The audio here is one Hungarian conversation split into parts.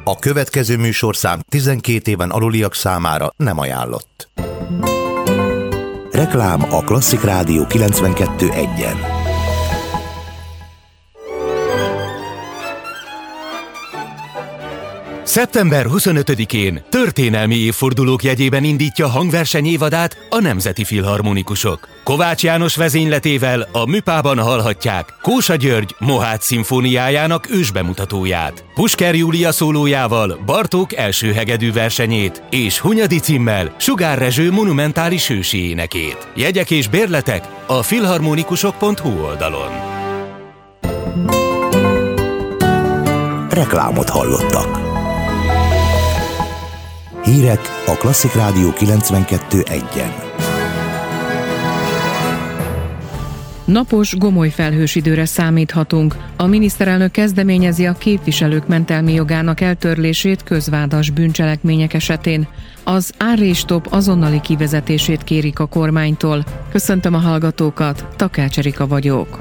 A következő műsorszám 12 éven aluliak számára nem ajánlott. Reklám a Klasszik Rádió 92.1-en. Szeptember 25-én történelmi évfordulók jegyében indítja hangverseny évadát a Nemzeti Filharmonikusok. Kovács János vezényletével a Műpában hallhatják Kósa György Mohács szimfóniájának ősbemutatóját, Pusker Júlia szólójával Bartók első hegedű versenyét és Hunyadi Cimmel Sugár Rezső monumentális ősi énekét. Jegyek és bérletek a filharmonikusok.hu oldalon. Reklámot hallottak. Hírek a Klasszik Rádió 92.1-en. Napos, gomoly felhős időre számíthatunk. A miniszterelnök kezdeményezi a képviselők mentelmi jogának eltörlését közvádas bűncselekmények esetén. Az árrés-stop azonnali kivezetését kérik a kormánytól. Köszöntöm a hallgatókat, Takács Erika vagyok.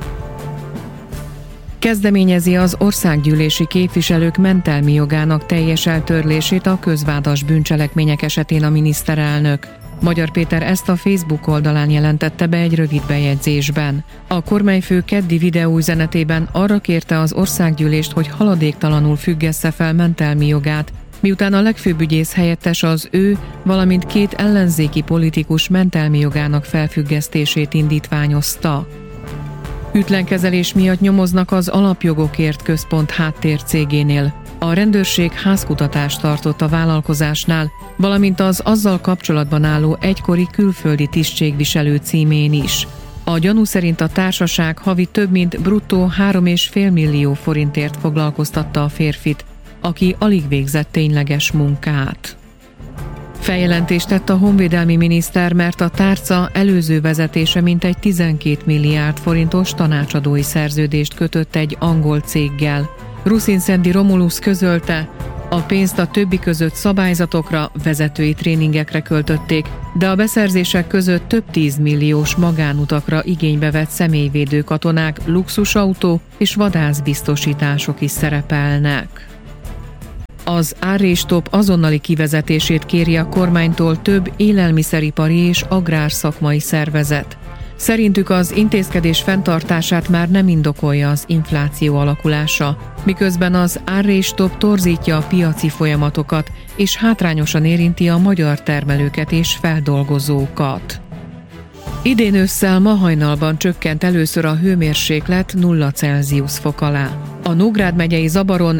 Kezdeményezi az országgyűlési képviselők mentelmi jogának teljes eltörlését a közvádas bűncselekmények esetén a miniszterelnök. Magyar Péter ezt a Facebook oldalán jelentette be egy rövid bejegyzésben. A kormányfő keddi videóüzenetében arra kérte az országgyűlést, hogy haladéktalanul függessze fel mentelmi jogát, miután a legfőbb ügyész helyettes az ő, valamint 2 ellenzéki politikus mentelmi jogának felfüggesztését indítványozta. Hűtlenkezelés miatt nyomoznak az Alapjogokért Központ háttércégénél. A rendőrség házkutatást tartott a vállalkozásnál, valamint az azzal kapcsolatban álló egykori külföldi tisztségviselő címén is. A gyanú szerint a társaság havi több mint bruttó 3,5 millió forintért foglalkoztatta a férfit, aki alig végzett tényleges munkát. Feljelentést tett a honvédelmi miniszter, mert a tárca előző vezetése mintegy 12 milliárd forintos tanácsadói szerződést kötött egy angol céggel. Ruszinszendi Romulus közölte, a pénzt a többi között szabályzatokra, vezetői tréningekre költötték, de a beszerzések között több 10 milliós magánutakra igénybe vett személyvédő katonák, luxusautó és vadászbiztosítások is szerepelnek. Az árrés-stop azonnali kivezetését kéri a kormánytól több élelmiszeripari és agrárszakmai szervezet. Szerintük az intézkedés fenntartását már nem indokolja az infláció alakulása, miközben az árrés-stop torzítja a piaci folyamatokat és hátrányosan érinti a magyar termelőket és feldolgozókat. Idén ősszel ma hajnalban csökkent először a hőmérséklet 0 Celsius fok alá. A Nógrád megyei Zabaron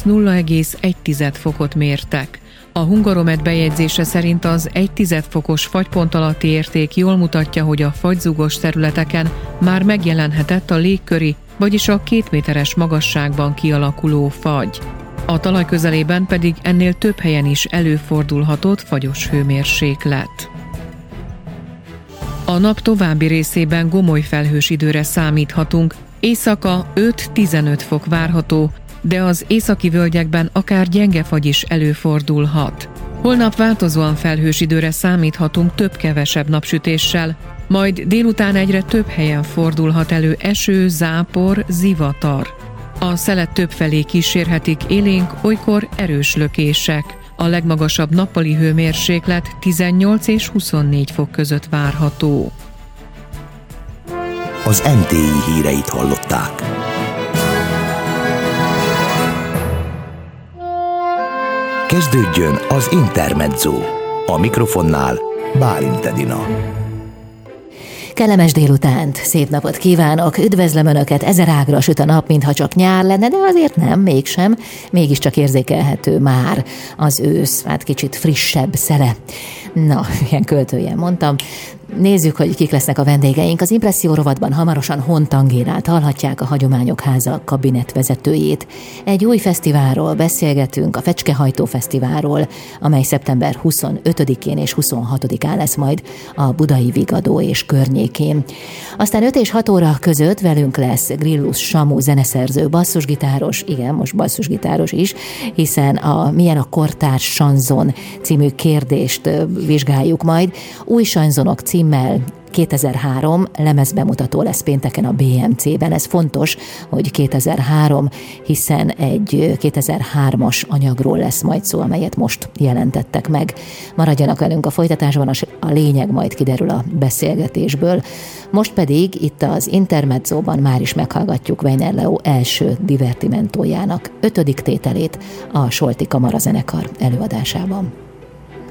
-0,1 fokot mértek. A Hungaromet bejegyzése szerint az 1 fokos fagypont alatti érték jól mutatja, hogy a fagyzugos területeken már megjelenhetett a légköri, vagyis a 2 méteres magasságban kialakuló fagy. A talaj közelében pedig ennél több helyen is előfordulhatott fagyos hőmérséklet. A nap további részében gomoly felhős időre számíthatunk, éjszaka 5-15 fok várható, de az északi völgyekben akár gyenge fagy is előfordulhat. Holnap változóan felhős időre számíthatunk több-kevesebb napsütéssel, majd délután egyre több helyen fordulhat elő eső, zápor, zivatar. A szelet többfelé kísérhetik élénk, olykor erős lökések. A legmagasabb nappali hőmérséklet 18 és 24 fok között várható. Az NTI híreit hallották. Kezdődjön az Intermezzo. A mikrofonnál Bálint Edina. Kellemes délutánt, szép napot kívánok, üdvözlöm Önöket, ezer ágra süt a nap, mintha csak nyár lenne, de azért nem, mégsem, mégiscsak érzékelhető már az ősz, hát kicsit frissebb szele. Na, ilyen költőjen mondtam. Nézzük, hogy kik lesznek a vendégeink. Az Impresszió rovatban hamarosan Hont Angélát hallhatják, a Hagyományok Háza kabinetvezetőjét. Egy új fesztiválról beszélgetünk, a Fecskehajtó Fesztiválról, amely szeptember 25-én és 26-án lesz majd a Budai Vigadó és környékén. Aztán 5 és 6 óra között velünk lesz Grillus Samu zeneszerző, basszusgitáros, igen, most basszusgitáros is, hiszen a Milyen a kortárs sanzon című kérdést vizsgáljuk majd. Új sanzonok címmel 2003 lemezbemutató lesz pénteken a BMC-ben. Ez fontos, hogy 2003, hiszen egy 2003-as anyagról lesz majd szó, amelyet most jelentettek meg. Maradjanak velünk a folytatásban, a lényeg majd kiderül a beszélgetésből. Most pedig itt az Intermedzóban már is meghallgatjuk Weiner Leo első divertimentójának 5. tételét a Solti Kamarazenekar előadásában.